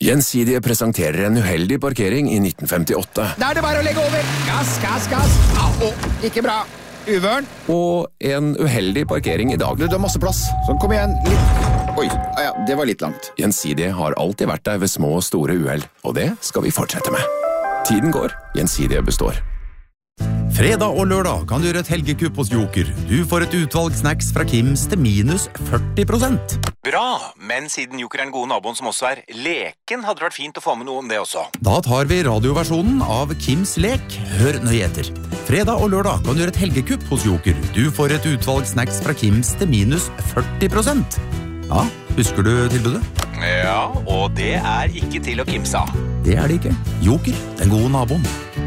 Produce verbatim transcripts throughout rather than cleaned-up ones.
Gjensidige presenterer en uheldig parkering i nitten femtiåtte. Da er det bare å legge over. Gass, gass, gass. Au, ikke bra. Uvørn. Og en uheldig parkering i dag. Du, det er masse plass. Sånn, kom igjen. Litt. Oi, ah, ja, det var litt langt. Gjensidige har alltid vært der ved små og store uheld, og det skal vi fortsette med. Tiden går, Gjensidige består. Fredag og lørdag kan du gjøre et helgekupp hos Joker. Du får et utvalg snacks fra Kims til minus førti prosent. Bra, men siden Joker er den gode naboen som også er leken, hadde det vært fint å få med noe om det også. Da tar vi radioversjonen av Kims lek. Hør nøye etter. Fredag og lørdag kan du gjøre et helgekupp hos Joker. Du får et utvalg snacks fra Kims til minus førti prosent. Ja, husker du tilbudet? Ja, og det er ikke til å kimse av. Det er det ikke. Joker, den gode naboen.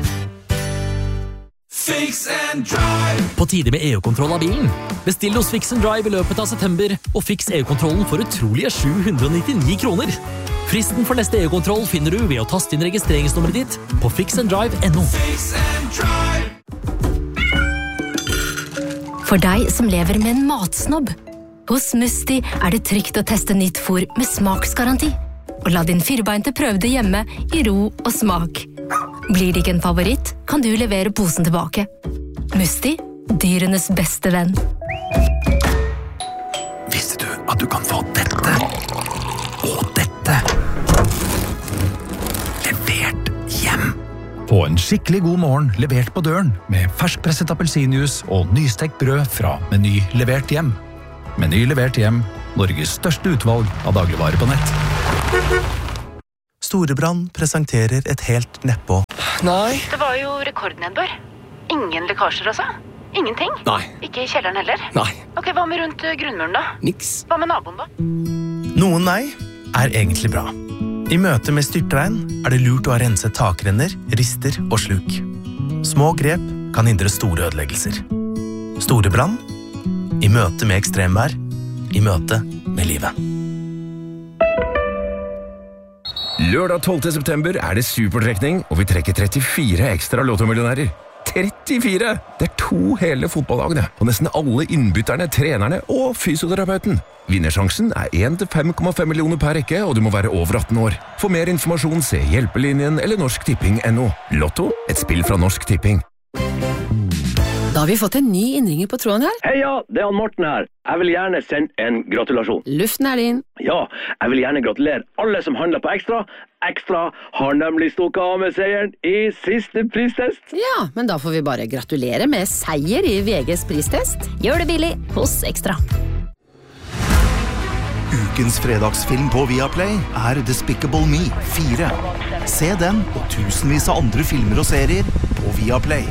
Fix and Drive. På tide med E U-kontroll av bilen. Bestill hos Fix and Drive i løpet av september, og fiks E U-kontrollen for utrolige sju hundre og nittini kroner. Fristen for neste E U-kontroll finner du ved å taste inn registreringsnummeret ditt på fix and drive punktum no. Fix and Drive. For deg som lever med en matsnobb, hos Musti er det trygt å teste nytt fôr med smaksgaranti. Og la din firbeinte prøve det hjemme i ro og smak. Blir det ikke en favoritt, kan du levere posen tilbake. Musti, dyrenes beste venn. Visste du at du kan få dette og dette levert hjem? Få en skikkelig god morgen levert på døren med ferskpresset appelsinjuice og nystekt brød fra Meny levert hjem. Meny levert hjem, Norges største utvalg av dagligvarer på nett. Storebrand presenterer et helt neppå. Nei. Det var jo rekordnedbør. Ingen lekkasjer også. Ingenting. Nei. Ikke i kjelleren heller. Nei. Ok, hva med rundt grunnmuren da? Niks. Hva med naboen da? Noen nei er egentlig bra. I møte med styrtregn er det lurt å ha renset takrenner, rister og sluk. Små grep kan hindre store ødeleggelser. Storebrand. I møte med ekstremvær. I møte med livet. Lørdag tolvte september er det supertrekning, og vi trekker trettifire ekstra lottomillionærer. trettifire! Det er to hele fotballagene, og nesten alle innbytterne, trenerne og fysioterapeuten. Vinnersjansen er én til fem komma fem millioner per rekke, og du må være over atten år. For mer informasjon se Hjelpelinjen eller Norsk Tipping punktum no. Lotto, et spill fra Norsk Tipping. Da har vi fått en ny innringer på tråden her. Heia, det er han Morten her. Jeg vil gjerne sende en gratulasjon. Luften er din. Ja, jeg vil gjerne gratulere alle som handler på Ekstra. Ekstra har nemlig stukket av med seieren i siste pristest. Ja, men da får vi bare gratulere med seier i V G's pristest. Gjør det billig hos Ekstra. Ukens fredagsfilm på Viaplay er Despicable Me fire. Se den og tusenvis av andre filmer og serier på Viaplay.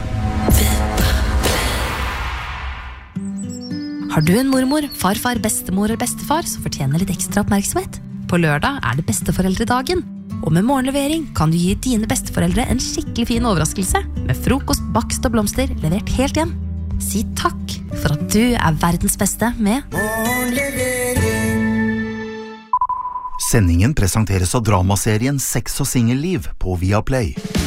Har du en mormor, farfar, bestemor eller bestefar som fortjener litt ekstra oppmerksomhet? På lørdag er det besteforeldredagen, og med morgenlevering kan du gi dine besteforeldre en skikkelig fin overraskelse med frokost, bakst og blomster levert helt hjem. Si takk for at du er verdens beste med Sendingen presenteres av dramaserien Sex og Singelliv på Viaplay.